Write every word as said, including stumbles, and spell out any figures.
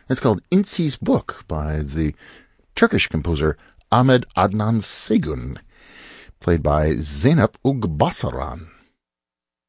It's called Insi's Book by the Turkish composer Ahmed Adnan Saygun, played by Zeynep Ugbasaran.